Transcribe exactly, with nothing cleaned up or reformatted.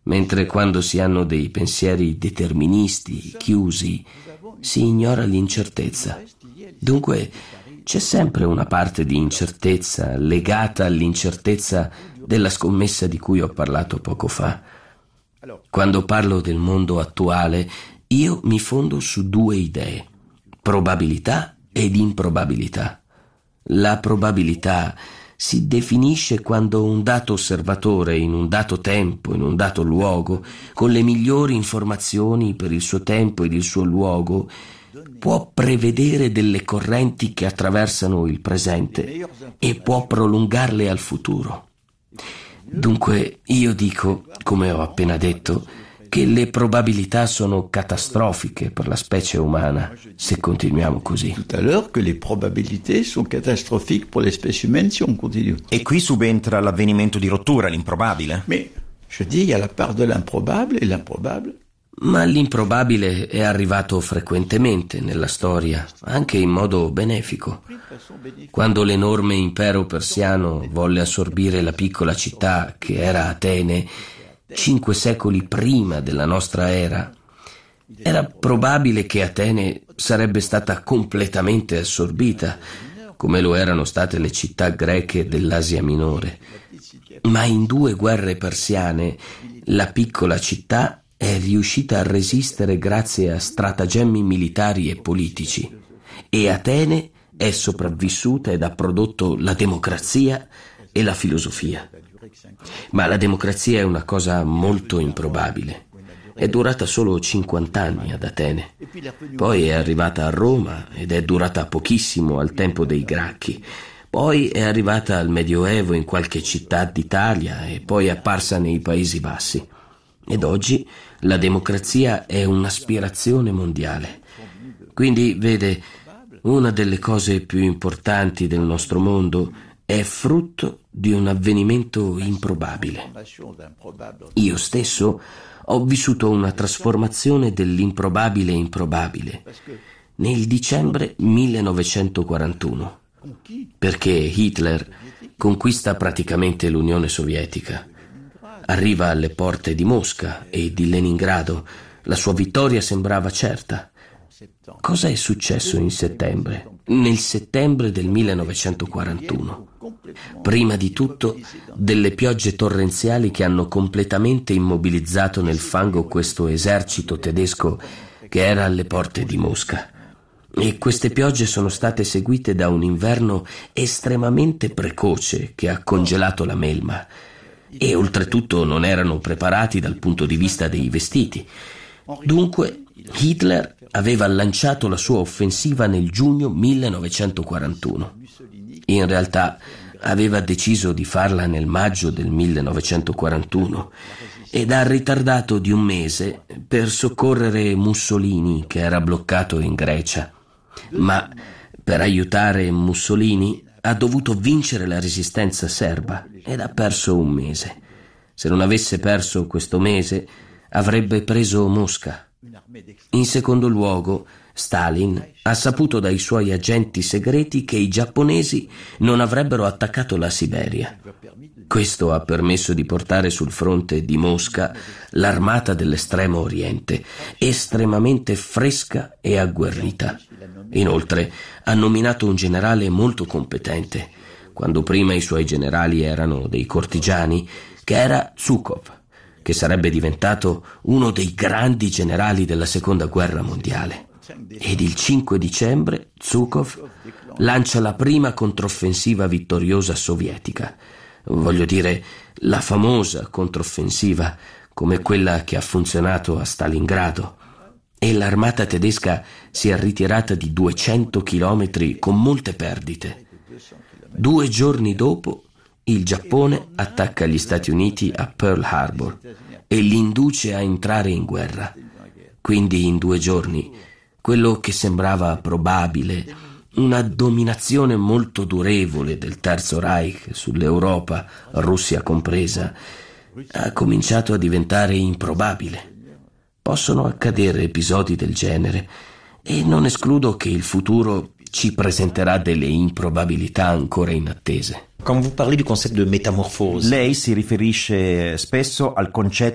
mentre quando si hanno dei pensieri deterministi, chiusi, si ignora l'incertezza. Dunque c'è sempre una parte di incertezza legata all'incertezza della scommessa di cui ho parlato poco fa. Quando parlo del mondo attuale, io mi fondo su due idee: probabilità ed improbabilità. La probabilità si definisce quando un dato osservatore in un dato tempo, in un dato luogo, con le migliori informazioni per il suo tempo ed il suo luogo, può prevedere delle correnti che attraversano il presente e può prolungarle al futuro. Dunque io dico, come ho appena detto, che le probabilità sono catastrofiche per la specie umana se continuiamo così. Tout à l'heure que les probabilités sont catastrophiques pour l'espèce humaine si on continue. E qui subentra l'avvenimento di rottura, l'improbabile. Mais je dis, il y a la part de l'improbable et l'improbable. Ma l'improbabile è arrivato frequentemente nella storia, anche in modo benefico. Quando l'enorme impero persiano volle assorbire la piccola città che era Atene, cinque secoli prima della nostra era, era probabile che Atene sarebbe stata completamente assorbita, come lo erano state le città greche dell'Asia Minore. Ma in due guerre persiane la piccola città è riuscita a resistere grazie a stratagemmi militari e politici, e Atene è sopravvissuta ed ha prodotto la democrazia e la filosofia. Ma la democrazia è una cosa molto improbabile. È durata solo cinquanta anni ad Atene. Poi è arrivata a Roma ed è durata pochissimo al tempo dei Gracchi. Poi è arrivata al Medioevo in qualche città d'Italia e poi è apparsa nei Paesi Bassi. Ed oggi la democrazia è un'aspirazione mondiale. Quindi, vede, una delle cose più importanti del nostro mondo è frutto di un avvenimento improbabile. Io stesso ho vissuto una trasformazione dell'improbabile improbabile nel dicembre millenovecentoquarantuno, perché Hitler conquista praticamente l'Unione Sovietica. Arriva alle porte di Mosca e di Leningrado. La sua vittoria sembrava certa. Cosa è successo in settembre? Nel settembre del millenovecentoquarantuno. Prima di tutto, delle piogge torrenziali che hanno completamente immobilizzato nel fango questo esercito tedesco che era alle porte di Mosca. E queste piogge sono state seguite da un inverno estremamente precoce che ha congelato la melma. E oltretutto non erano preparati dal punto di vista dei vestiti. Dunque Hitler aveva lanciato la sua offensiva nel giugno millenovecentoquarantuno. In realtà aveva deciso di farla nel maggio del millenovecentoquarantuno ed ha ritardato di un mese per soccorrere Mussolini, che era bloccato in Grecia. Ma per aiutare Mussolini ha dovuto vincere la resistenza serba ed ha perso un mese. Se non avesse perso questo mese, avrebbe preso Mosca. In secondo luogo, Stalin ha saputo dai suoi agenti segreti che i giapponesi non avrebbero attaccato la Siberia. Questo ha permesso di portare sul fronte di Mosca l'armata dell'estremo oriente, estremamente fresca e agguerrita. Inoltre ha nominato un generale molto competente, quando prima i suoi generali erano dei cortigiani, che era Zhukov, che sarebbe diventato uno dei grandi generali della seconda guerra mondiale. Ed il cinque dicembre Zhukov lancia la prima controffensiva vittoriosa sovietica. Voglio dire, la famosa controffensiva, come quella che ha funzionato a Stalingrado. E l'armata tedesca si è ritirata di duecento chilometri con molte perdite. Due giorni dopo, il Giappone attacca gli Stati Uniti a Pearl Harbor e li induce a entrare in guerra. Quindi in due giorni, quello che sembrava probabile, una dominazione molto durevole del Terzo Reich sull'Europa, Russia compresa, ha cominciato a diventare improbabile. Possono accadere episodi del genere e non escludo che il futuro ci presenterà delle improbabilità ancora inattese. Quand vous parlez du concept de métamorphose, Lei si riferisce spesso al concetto